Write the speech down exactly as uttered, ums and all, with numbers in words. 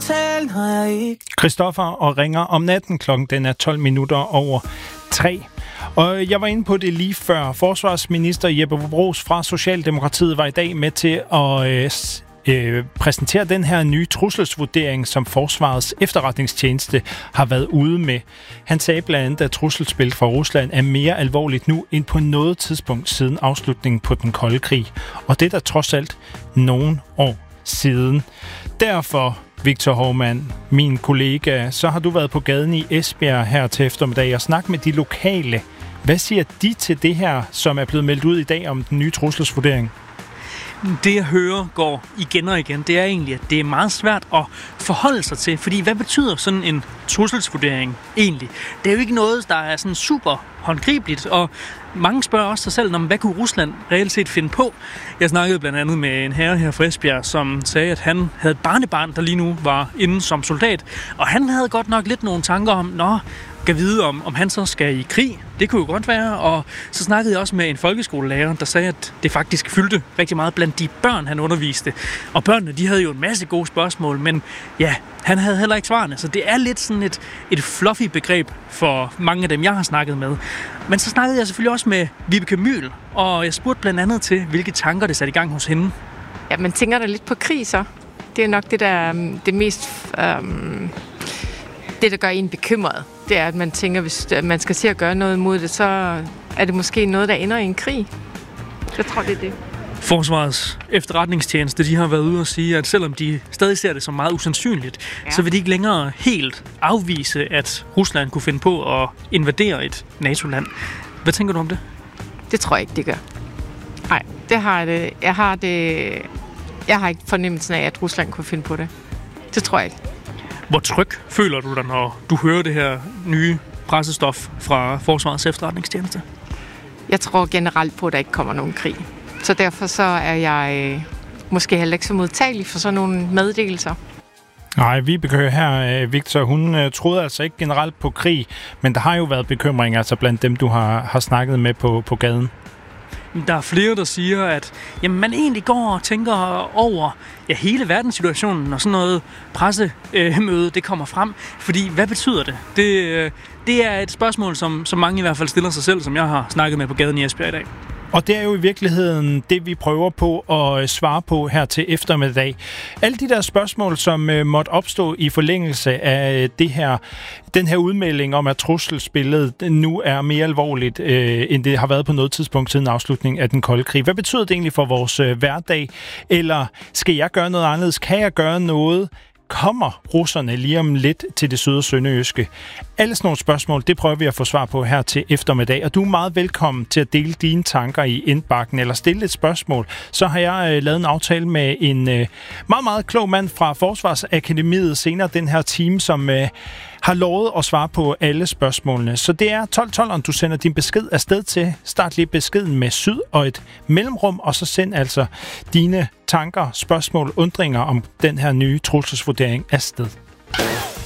tale, når jeg ikke... Christoffer og ringer om natten. Klokken den er tolv minutter over tre. Og jeg var inde på det lige før. Forsvarsminister Jeppe Bruus fra Socialdemokratiet var i dag med til at øh, øh, præsentere den her nye trusselsvurdering, som Forsvarets efterretningstjeneste har været ude med. Han sagde blandt andet, at trusselsspil fra Rusland er mere alvorligt nu end på noget tidspunkt siden afslutningen på den kolde krig. Og det er der trods alt nogle år siden. Derfor, Victor Hovmand, min kollega, så har du været på gaden i Esbjerg her til eftermiddag og snakket med de lokale. Hvad siger de til det her, som er blevet meldt ud i dag om den nye trusselsvurdering? Det, jeg hører, går igen og igen, det er egentlig, at det er meget svært at forholde sig til. Fordi hvad betyder sådan en trusselsvurdering egentlig? Det er jo ikke noget, der er sådan super håndgribeligt, og mange spørger også sig selv, hvad kunne Rusland reelt set finde på? Jeg snakkede blandt andet med en herre her fra Esbjerg, som sagde, at han havde et barnebarn, der lige nu var inde som soldat, og han havde godt nok lidt nogle tanker om, nå, kan vide, om, om han så skal i krig. Det kunne jo godt være. Og så snakkede jeg også med en folkeskolelærer, der sagde, at det faktisk fyldte rigtig meget blandt de børn, han underviste. Og børnene, de havde jo en masse gode spørgsmål, men ja, han havde heller ikke svarene. Så det er lidt sådan et, et fluffy begreb for mange af dem, jeg har snakket med. Men så snakkede jeg selvfølgelig også med Vibeke Myhl, og jeg spurgte blandt andet til, hvilke tanker det satte i gang hos hende. Ja, man tænker da lidt på krig, så. Det er nok det, der det mest... Øhm Det, der gør en bekymret, det er, at man tænker, hvis man skal til at gøre noget mod det, så er det måske noget, der ender i en krig. Jeg tror, det er det. Forsvarets efterretningstjeneste, de har været ude og sige, at selvom de stadig ser det som meget usandsynligt, ja. så vil de ikke længere helt afvise, at Rusland kunne finde på at invadere et NATO-land. Hvad tænker du om det? Det tror jeg ikke, det gør. Nej, det har jeg det. Jeg har det. Jeg har ikke fornemmelsen af, at Rusland kunne finde på det. Det tror jeg ikke. Hvor tryg føler du dig, når du hører det her nye pressestof fra Forsvarets efterretningstjeneste? Jeg tror generelt på, at der ikke kommer nogen krig. Så derfor så er jeg øh, måske heller ikke så modtagelig for sådan nogle meddelelser. Nej, Vibeke her, Victor, hun øh, troede altså ikke generelt på krig, men der har jo været bekymring altså blandt dem, du har, har snakket med på, på gaden. Der er flere, der siger, at jamen, man egentlig går og tænker over ja, hele verdenssituationen, når sådan noget pressemøde det kommer frem. Fordi, hvad betyder det? Det, det er et spørgsmål, som, som mange i hvert fald stiller sig selv, som jeg har snakket med på gaden i Esbjerg i dag. Og det er jo i virkeligheden det, vi prøver på at svare på her til eftermiddag. Alle de der spørgsmål, som øh, måtte opstå i forlængelse af det her, den her udmelding om, at trusselsbilledet nu er mere alvorligt, øh, end det har været på noget tidspunkt siden afslutningen af den kolde krig. Hvad betyder det egentlig for vores øh, hverdag? Eller skal jeg gøre noget anderledes? Kan jeg gøre noget? Kommer russerne lige om lidt til det syd- og sønderjyske? Alle sådan nogle spørgsmål, det prøver vi at få svar på her til eftermiddag, og du er meget velkommen til at dele dine tanker i indbakken eller stille et spørgsmål. Så har jeg øh, lavet en aftale med en øh, meget, meget klog mand fra Forsvarsakademiet senere den her time, som øh, har lovet at svare på alle spørgsmålene. Så det er tolv tolv, om du sender din besked afsted til. Start lige beskeden med syd og et mellemrum, og så send altså dine tanker, spørgsmål, undringer om den her nye trusselsvurdering afsted.